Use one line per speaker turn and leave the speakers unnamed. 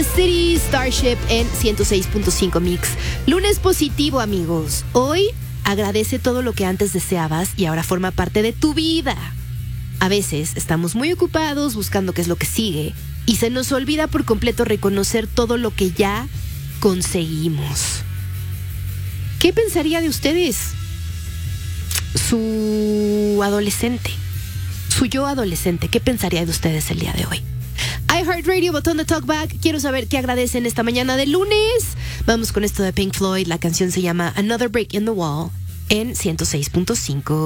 the City, Starship en 106.5 Mix. Lunes positivo, amigos. Hoy agradece todo lo que antes deseabas y ahora forma parte de tu vida. A veces estamos muy ocupados buscando qué es lo que sigue y se nos olvida por completo reconocer todo lo que ya conseguimos. ¿Qué pensaría de ustedes? Su adolescente, su yo adolescente, ¿qué pensaría de ustedes el día de hoy? iHeartRadio, botón de talkback. Quiero saber qué agradecen esta mañana de lunes. Vamos con esto de Pink Floyd. La canción se llama Another Break in the Wall en 106.5.